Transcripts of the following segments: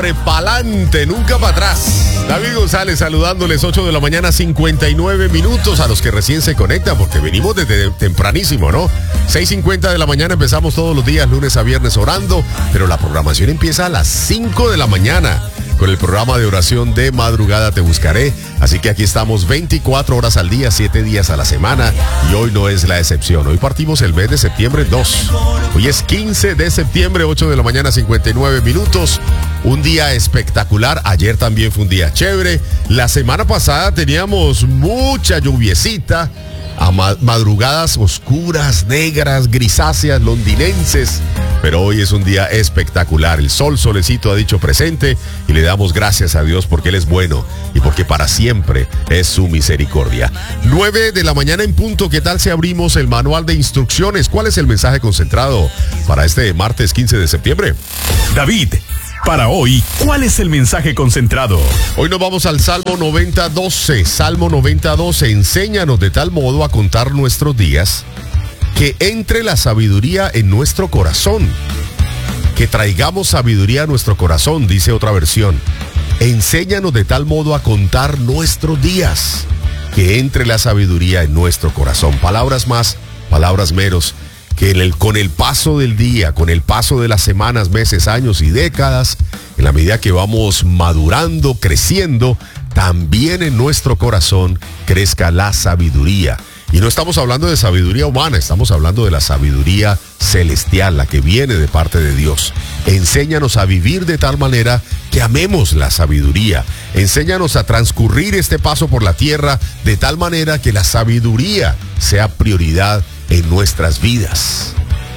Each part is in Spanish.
siempre pa'lante, nunca para atrás. David González saludándoles, 8 de la mañana, 59 minutos a los que recién se conectan, porque venimos desde tempranísimo, ¿no? 6:50 de la mañana empezamos todos los días, lunes a viernes orando, pero la programación empieza a las 5 de la mañana. Con el programa de oración de madrugada Te Buscaré. Así que aquí estamos 24 horas al día, 7 días a la semana. Y hoy no es la excepción. Hoy partimos el mes de septiembre 2. Hoy es 15 de septiembre, 8 de la mañana, 59 minutos. Un día espectacular. Ayer también fue un día chévere. La semana pasada teníamos mucha lluviecita. A madrugadas oscuras, negras, grisáceas, londinenses. Pero hoy es un día espectacular. El solecito ha dicho presente y le damos gracias a Dios porque Él es bueno y porque para siempre es su misericordia. 9 de la mañana en punto. ¿Qué tal si abrimos el manual de instrucciones? ¿Cuál es el mensaje concentrado para este martes 15 de septiembre? David, para hoy, ¿cuál es el mensaje concentrado? Hoy nos vamos al Salmo 90:12. Salmo 90:12. Enséñanos de tal modo a contar nuestros días que entre la sabiduría en nuestro corazón. Que traigamos sabiduría a nuestro corazón, dice otra versión. Enséñanos de tal modo a contar nuestros días. Que entre la sabiduría en nuestro corazón. Palabras más, palabras menos. Que con el paso del día, con el paso de las semanas, meses, años y décadas, en la medida que vamos madurando, creciendo, también en nuestro corazón crezca la sabiduría. Y no estamos hablando de sabiduría humana, estamos hablando de la sabiduría celestial, la que viene de parte de Dios. Enséñanos a vivir de tal manera que amemos la sabiduría. Enséñanos a transcurrir este paso por la tierra de tal manera que la sabiduría sea prioridad en nuestras vidas.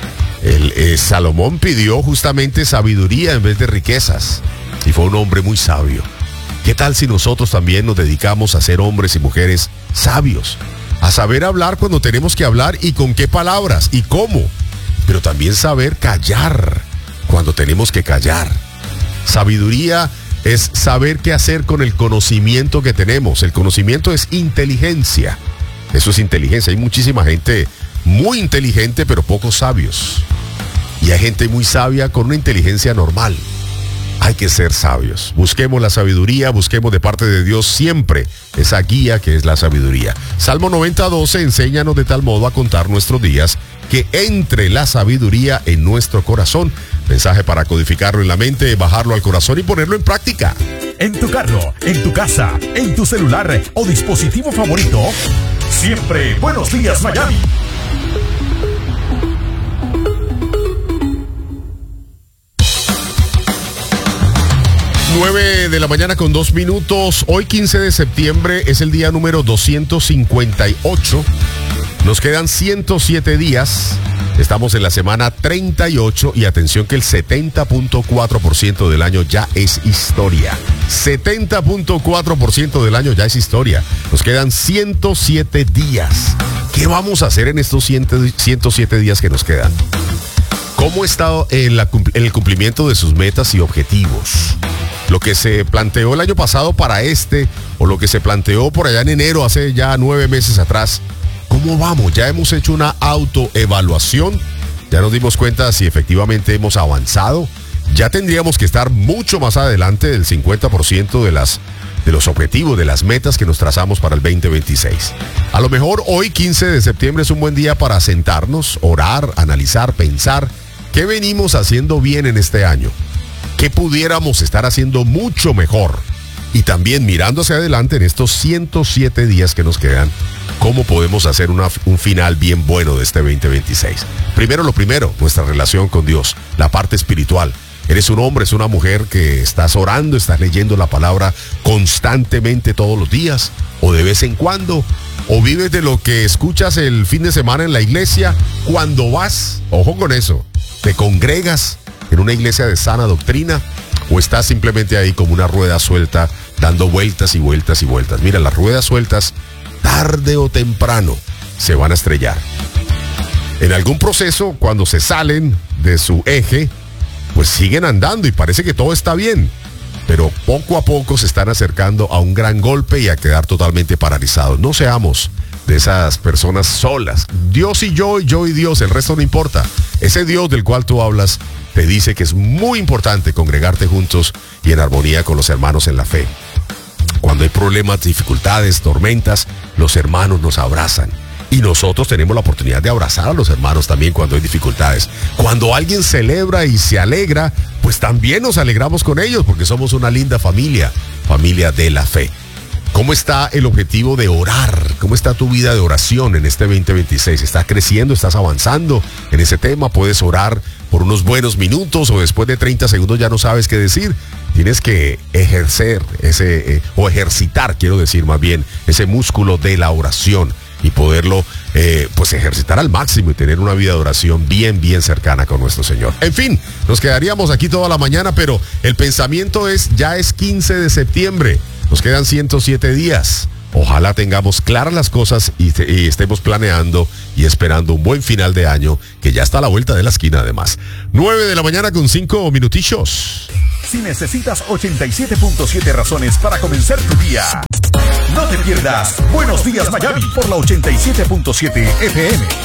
Salomón pidió justamente sabiduría en vez de riquezas y fue un hombre muy sabio. ¿Qué tal si nosotros también nos dedicamos a ser hombres y mujeres sabios? A saber hablar cuando tenemos que hablar y con qué palabras y cómo, pero también saber callar cuando tenemos que callar. Sabiduría es saber qué hacer con el conocimiento que tenemos. El conocimiento es inteligencia. Eso es inteligencia. Hay muchísima gente muy inteligente, pero pocos sabios. Y hay gente muy sabia con una inteligencia normal. Hay que ser sabios. Busquemos la sabiduría, busquemos de parte de Dios siempre esa guía que es la sabiduría. Salmo 90:12, enséñanos de tal modo a contar nuestros días que entre la sabiduría en nuestro corazón. Mensaje para codificarlo en la mente, bajarlo al corazón y ponerlo en práctica. En tu carro, en tu casa, en tu celular o dispositivo favorito. Siempre Buenos Días Miami. 9 de la mañana con 2 minutos. Hoy 15 de septiembre es el día número 258. Nos quedan 107 días. Estamos en la semana 38 y atención que el 70.4% del año ya es historia. 70.4% del año ya es historia. Nos quedan 107 días. ¿Qué vamos a hacer en estos 107 días que nos quedan? ¿Cómo ha estado el cumplimiento de sus metas y objetivos? Lo que se planteó el año pasado para o lo que se planteó por allá en enero, hace ya 9 meses atrás. ¿Cómo vamos? Ya hemos hecho una autoevaluación. Ya nos dimos cuenta si efectivamente hemos avanzado. Ya tendríamos que estar mucho más adelante del 50% de los objetivos, de las metas que nos trazamos para el 2026. A lo mejor hoy, 15 de septiembre, es un buen día para sentarnos, orar, analizar, pensar qué venimos haciendo bien en este año. ¿Qué pudiéramos estar haciendo mucho mejor? Y también mirando hacia adelante en estos 107 días que nos quedan, ¿cómo podemos hacer un final bien bueno de este 2026? Primero lo primero, nuestra relación con Dios, la parte espiritual. Eres un hombre, es una mujer que estás orando, estás leyendo la palabra constantemente todos los días, o de vez en cuando, o vives de lo que escuchas el fin de semana en la iglesia, cuando vas, ojo con eso, te congregas en una iglesia de sana doctrina, o estás simplemente ahí como una rueda suelta, dando vueltas y vueltas y vueltas. Mira, las ruedas sueltas, tarde o temprano, se van a estrellar. En algún proceso, cuando se salen de su eje, pues siguen andando y parece que todo está bien, pero poco a poco se están acercando a un gran golpe y a quedar totalmente paralizados. No seamos de esas personas solas. Dios y yo y Dios, el resto no importa. Ese Dios del cual tú hablas te dice que es muy importante congregarte juntos y en armonía con los hermanos en la fe. Cuando hay problemas, dificultades, tormentas, los hermanos nos abrazan. Y nosotros tenemos la oportunidad de abrazar a los hermanos también cuando hay dificultades. Cuando alguien celebra y se alegra, pues también nos alegramos con ellos porque somos una linda familia, familia de la fe. ¿Cómo está el objetivo de orar? ¿Cómo está tu vida de oración en este 2026? ¿Estás creciendo? ¿Estás avanzando en ese tema? ¿Puedes orar por unos buenos minutos o después de 30 segundos ya no sabes qué decir? Tienes que ejercitar, quiero decir más bien, ese músculo de la oración y poderlo pues ejercitar al máximo y tener una vida de oración bien cercana con nuestro Señor. En fin, nos quedaríamos aquí toda la mañana, pero el pensamiento ya es 15 de septiembre. Nos quedan 107 días. Ojalá tengamos claras las cosas y estemos planeando y esperando un buen final de año que ya está a la vuelta de la esquina además. 9 de la mañana con 5 minutillos. Si necesitas 87.7 razones para comenzar tu día, no te pierdas Buenos Días Miami por la 87.7 FM.